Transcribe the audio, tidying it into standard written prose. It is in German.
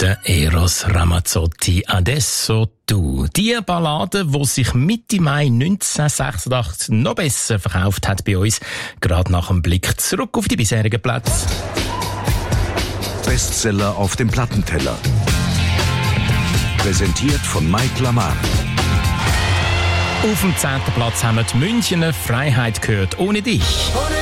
Der Eros Ramazzotti, Adesso tu. Die Ballade, die sich Mitte Mai 1986 noch besser verkauft hat bei uns, gerade nach dem Blick zurück auf die bisherigen Plätze. Bestseller auf dem Plattenteller. Präsentiert von Mike Lamar. Auf dem 10. Platz haben wir die Münchner Freiheit gehört, ohne dich. Ohne